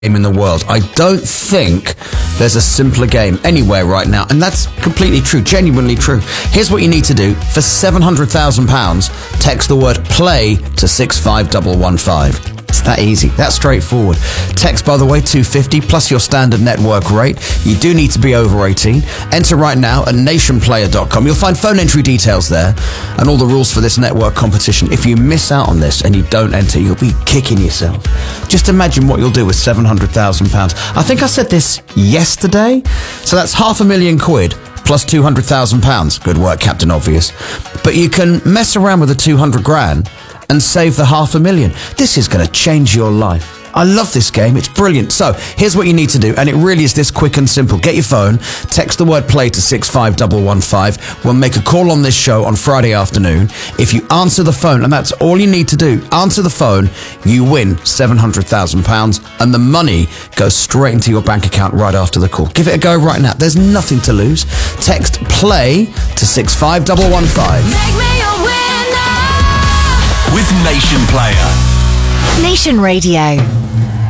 game in the world. I don't think there's a simpler game anywhere right now, and that's completely true, genuinely true. Here's what you need to do. For £700,000, text the word play to 65115. It's that easy, that straightforward. Text, by the way, 250 plus your standard network rate. You do need to be over 18. Enter right now at nationplayer.com. You'll find phone entry details there and all the rules for this network competition. If you miss out on this and you don't enter, you'll be kicking yourself. Just imagine what you'll do with £700,000. I think I said this yesterday. So that's £500,000 plus £200,000. Good work, Captain Obvious. But you can mess around with the 200 grand and save the £500,000. This is going to change your life. I love this game. It's brilliant. So here's what you need to do, and it really is this quick and simple. Get your phone, text the word play to 65115. We'll make a call on this show on Friday afternoon. If you answer the phone, and that's all you need to do, answer the phone, you win £700,000, and the money goes straight into your bank account right after the call. Give it a go right now. There's nothing to lose. Text play to 65115. Make me a winner with Nation Player. Nation Radio.